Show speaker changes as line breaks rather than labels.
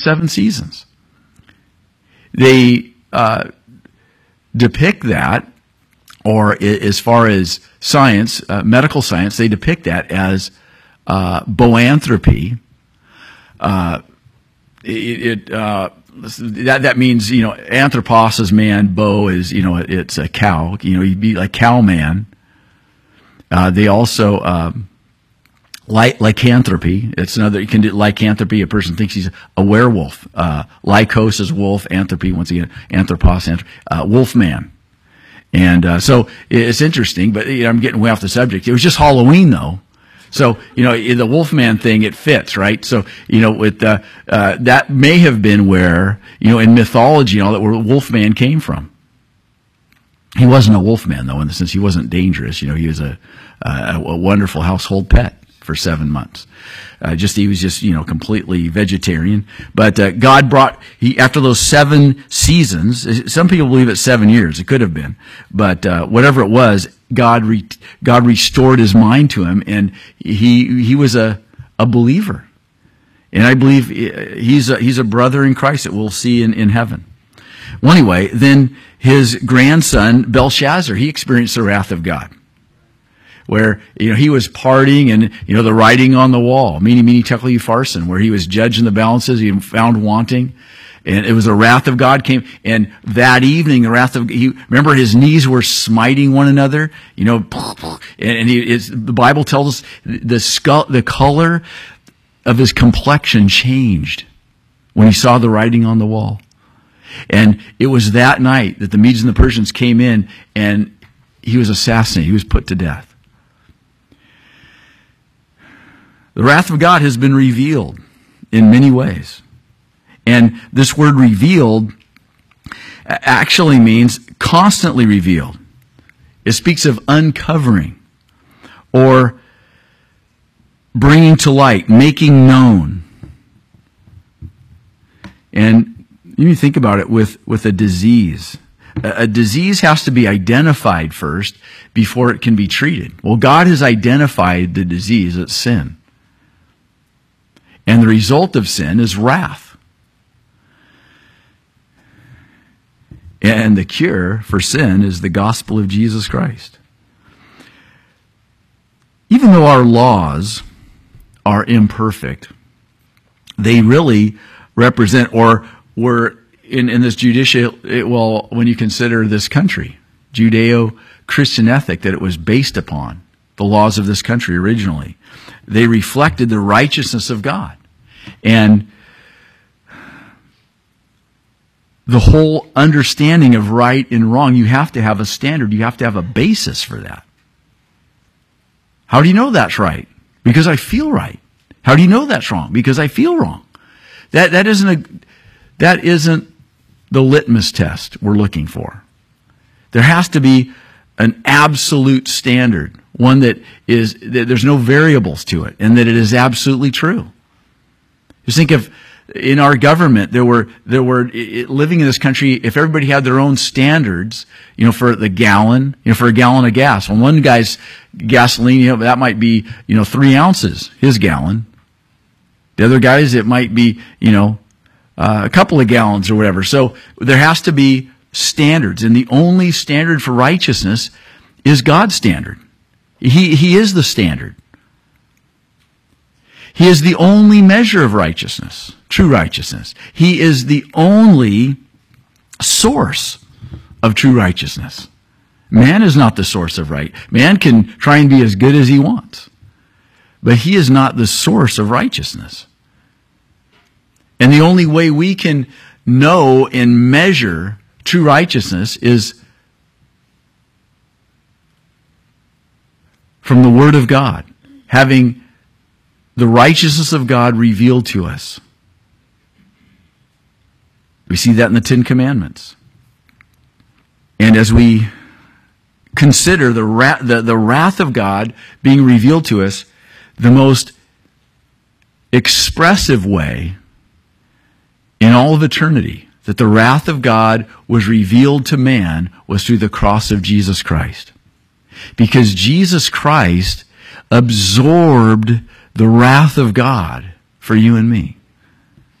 7 seasons. They depict that, or as far as science, medical science, they depict that as boanthropy. That means, anthropos is man, bo is, it's a cow. You'd be like cow man. They also lycanthropy. It's another. You can do lycanthropy. A person thinks he's a werewolf. Lycos is wolf. Anthropy, once again, anthropos, wolf man. And so it's interesting, but I'm getting way off the subject. It was just Halloween, though. So, the Wolfman thing, it fits, right? So, with that may have been where, in mythology and all that, where Wolfman came from. He wasn't a wolfman, though, in the sense he wasn't dangerous. He was a wonderful household pet for 7 months. He was just completely vegetarian. But God brought, after those 7 seasons, some people believe it's 7 years. It could have been. But whatever it was, God restored his mind to him, and he was a believer. And I believe he's a brother in Christ that we'll see in heaven. Well, anyway, then his grandson, Belshazzar, he experienced the wrath of God, where he was partying, and the writing on the wall, mene, mene, tekel, upharsin, where he was judging the balances, he found wanting, and it was the wrath of God came. And that evening, remember his knees were smiting one another, and the Bible tells us the color of his complexion changed when he saw the writing on the wall. And it was that night that the Medes and the Persians came in, and he was assassinated. He was put to death. The wrath of God has been revealed in many ways. And this word revealed actually means constantly revealed. It speaks of uncovering or bringing to light, making known. And you think about it with a disease. A disease has to be identified first before it can be treated. Well, God has identified the disease as sin. And the result of sin is wrath. And the cure for sin is the gospel of Jesus Christ. Even though our laws are imperfect, they really represent, or were in this when you consider this country, Judeo-Christian ethic that it was based upon, the laws of this country originally, they reflected the righteousness of God. And the whole understanding of right and wrong, you have to have a standard. You have to have a basis for that. How do you know that's right? Because I feel right. How do you know that's wrong? Because I feel wrong. That isn't the litmus test we're looking for. There has to be an absolute standard, one that there's no variables to it, and that it is absolutely true. Just think of, in our government, there were living in this country, if everybody had their own standards, for the gallon, for a gallon of gas. Well, one guy's gasoline, that might be, 3 ounces, his gallon. The other guys, it might be, a couple of gallons or whatever. So there has to be standards, and the only standard for righteousness is God's standard. He is the standard. He is the only measure of righteousness, true righteousness. He is the only source of true righteousness. Man is not the source of right. Man can try and be as good as he wants, but he is not the source of righteousness. And the only way we can know and measure true righteousness is from the Word of God, having the righteousness of God revealed to us. We see that in the 10 Commandments. And as we consider the wrath of God being revealed to us, the most expressive way in all of eternity that the wrath of God was revealed to man was through the cross of Jesus Christ. Because Jesus Christ absorbed the wrath of God for you and me.